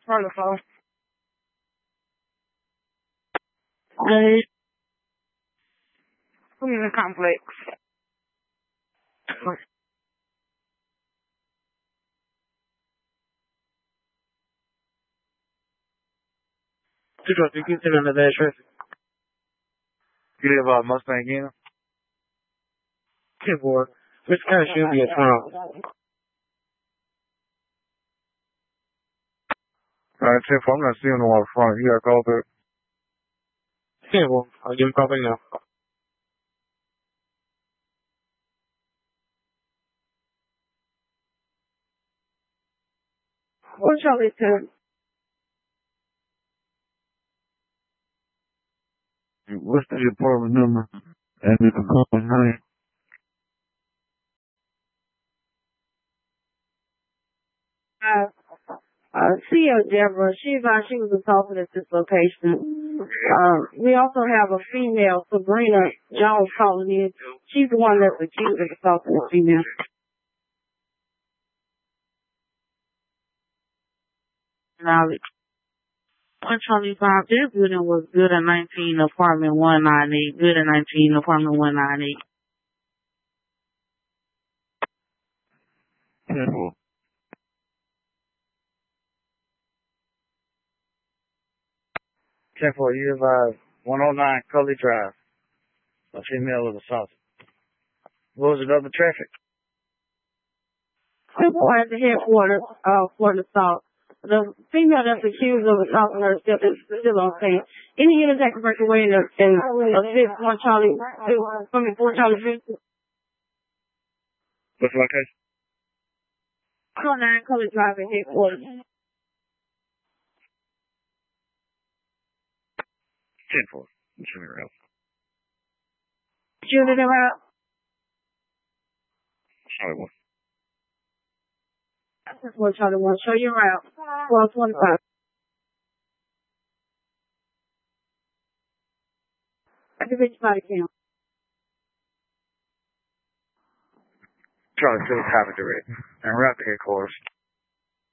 on the phone. Good. I'm in the complex. You can sit under that traffic. You live Mustang again? Yeah, boy. Which kind should be a Trump? Alright, 10-4, I'm not seeing no one front. You gotta call back. Yeah, boy. I'll give him a call back now. What's y'all listening? What's the apartment number? And the company's name? CEO Deborah, she advised she was assaulted at this location. We also have a female, Sabrina Jones, calling in. She's the one that was accused of assaulting a female. Knowledge. 125, this building was good at 19, apartment 198. Good at 19, apartment 198. 10-4. 10-4, you advise 109 Cully Drive. A female was assaulted. What was it of the traffic? People at the headquarters for the assault. The female that's accused of assaulting her still on scene. Any unit that can break away and assist 4 Charlie 50. What's the location? 109 Cully Drive at headquarters. 10-4. Show me your help. Unit around. Charlie 1. That's what Charlie wants. Show you around. 1225. I can reach body cam. Charlie 2, copy direct. And route to headquarters.